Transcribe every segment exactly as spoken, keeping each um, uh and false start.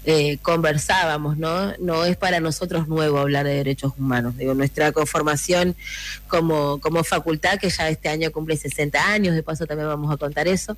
eh, conversábamos, ¿no? No es para nosotros nuevo hablar de derechos humanos. Digo, nuestra conformación como, como facultad, que ya este año cumple sesenta años, de paso también vamos a contar eso,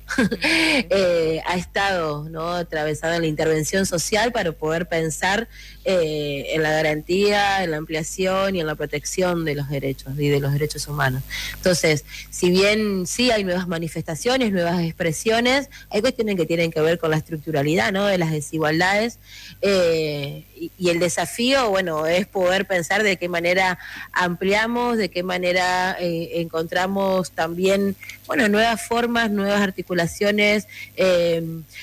eh, ha estado, ¿no?, atravesada en la intervención social para poder pensar eh, en la garantía, en la ampliación y en la protección de los derechos y de los derechos humanos. Entonces, si bien sí hay nuevas manifestaciones, nuevas expresiones, hay cuestiones que tienen que ver con la estructuralidad, ¿no?, de las desigualdades, eh, y, y el desafío, bueno, es poder pensar de qué manera ampliamos, de qué manera eh, encontramos también, bueno, nuevas formas, nuevas articulaciones, eh,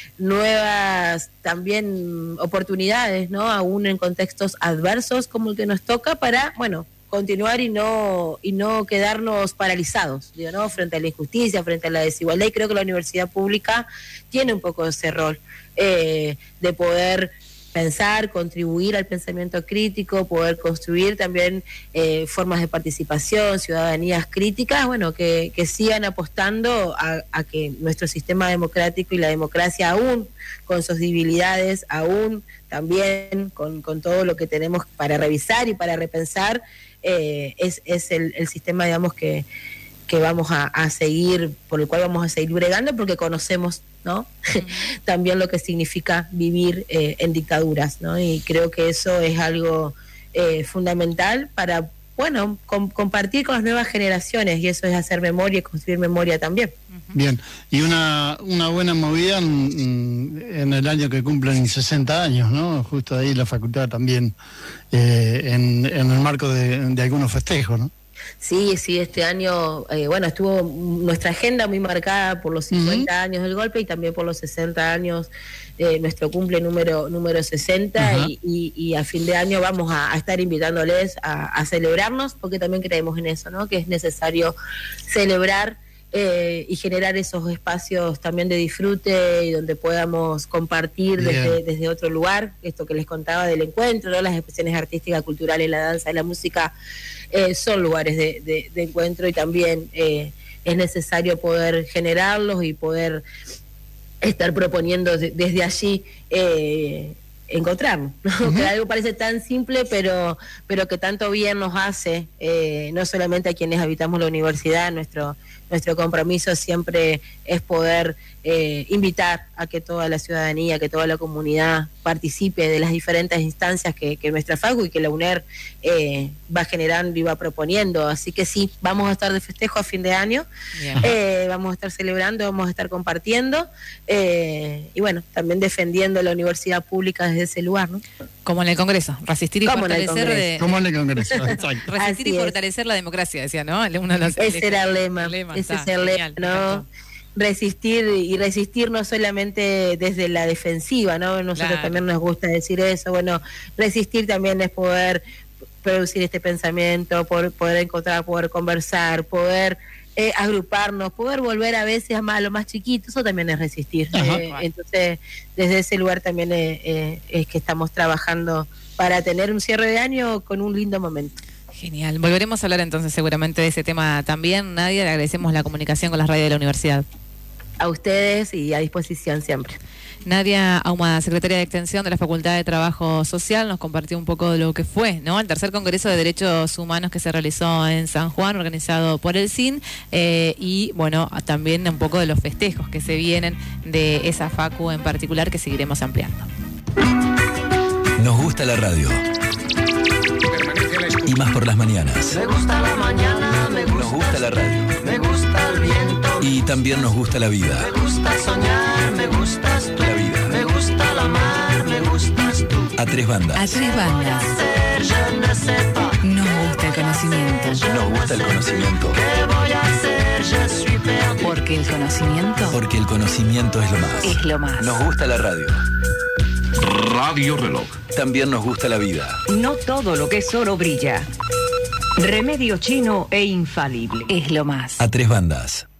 nuevas también oportunidades, ¿no?, aún en contextos adversos como el que nos toca, para, bueno, continuar y no y no quedarnos paralizados, digo, ¿no?, frente a la injusticia, frente a la desigualdad. Y creo que la universidad pública tiene un poco ese rol eh, de poder pensar, contribuir al pensamiento crítico, poder construir también eh, formas de participación, ciudadanías críticas, bueno, que, que sigan apostando a, a que nuestro sistema democrático y la democracia, aún con sus debilidades, aún también con, con todo lo que tenemos para revisar y para repensar, eh, es, es el, el sistema, digamos, que, que vamos a, a seguir, por el cual vamos a seguir bregando, porque conocemos, ¿no?, uh-huh. también lo que significa vivir eh, en dictaduras, ¿no? Y creo que eso es algo eh, fundamental para, bueno, com- compartir con las nuevas generaciones, y eso es hacer memoria y construir memoria también. Uh-huh. Bien, y una una buena movida en, en el año que cumplen sesenta años, ¿no? Justo ahí la facultad también, eh, en, en el marco de, de algunos festejos, ¿no? Sí, sí, este año, eh, bueno, estuvo nuestra agenda muy marcada por los cincuenta uh-huh. años del golpe, y también por los sesenta años, eh, nuestro cumple número número sesenta, uh-huh. y, y, y a fin de año vamos a, a estar invitándoles a, a celebrarnos, porque también creemos en eso, ¿no?, que es necesario celebrar eh, y generar esos espacios también de disfrute, y donde podamos compartir desde, desde otro lugar, esto que les contaba del encuentro, ¿no?, las expresiones artísticas, culturales, la danza y la música, Eh, son lugares de, de, de encuentro, y también eh, es necesario poder generarlos y poder estar proponiendo de, desde allí eh, encontrarnos, ¿no? Uh-huh. Que algo parece tan simple, pero pero que tanto bien nos hace, eh, no solamente a quienes habitamos la universidad. Nuestro nuestro compromiso siempre es poder eh, invitar a que toda la ciudadanía, que toda la comunidad participe de las diferentes instancias que, que nuestra facu y que la UNER eh, va generando y va proponiendo. Así que sí, vamos a estar de festejo a fin de año, eh, vamos a estar celebrando, vamos a estar compartiendo, eh, y bueno, también defendiendo la universidad pública desde ese lugar, ¿no? Como en el Congreso, resistir y Como fortalecer de, Como en el Congreso, resistir Así y es. fortalecer la democracia, decía, ¿no? Uno de los, Ese era el lema, lema, ese está, es el genial, lema, ¿no? perfecto. Resistir, y resistir no solamente desde la defensiva, ¿no? Nosotros Claro. también nos gusta decir eso. Bueno, resistir también es poder producir este pensamiento, poder, poder encontrar, poder conversar, poder eh, agruparnos, poder volver a veces a, más, a lo más chiquito. Eso también es resistir. Eh, entonces, desde ese lugar también eh, eh, es que estamos trabajando para tener un cierre de año con un lindo momento. Genial. Volveremos a hablar entonces seguramente de ese tema también. Nadia, le agradecemos la comunicación con la radio de la universidad. A ustedes y a disposición siempre. Nadia Ahumada, secretaria de Extensión de la Facultad de Trabajo Social, nos compartió un poco de lo que fue, ¿no?, el tercer Congreso de Derechos Humanos que se realizó en San Juan, organizado por el C I N, eh, y bueno, también un poco de los festejos que se vienen de esa facu en particular, que seguiremos ampliando. Nos gusta la radio. Y más por las mañanas. Me gusta la mañana, me gusta, Nos gusta la radio. me gusta el viento, Y también nos gusta la vida. me gusta soñar, me gustas tú, La vida. me gusta la mar, me gustas tú. A tres bandas. A tres bandas. Hacer, je ne sais pas. Nos gusta el conocimiento. Nos gusta el conocimiento. ¿Qué voy a hacer? Je suis perdu. Porque el conocimiento Porque el conocimiento es lo más. es lo más. Nos gusta la radio. Radio Reloj. También nos gusta la vida. No todo lo que es oro brilla. Remedio chino e infalible. Es lo más. A tres bandas.